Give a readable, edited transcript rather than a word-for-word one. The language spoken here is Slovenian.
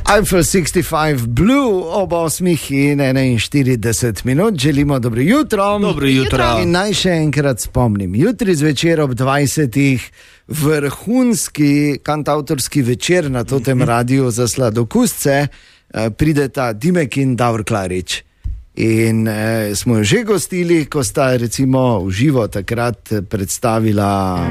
Eiffel 65 Blue ob 8:41 minut. Želimo dobro jutro. Dobro jutro. In naj še enkrat spomnim, jutri zvečer ob 20. vrhunski kantavtorski večer na totem radiju za sladokusce, prideta Dimek in Davor Klarič. In smo jo že gostili, ko sta recimo v živo takrat predstavila